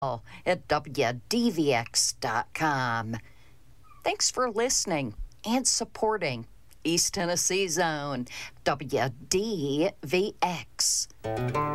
at WDVX.com. Thanks for listening and supporting East Tennessee Zone, WDVX.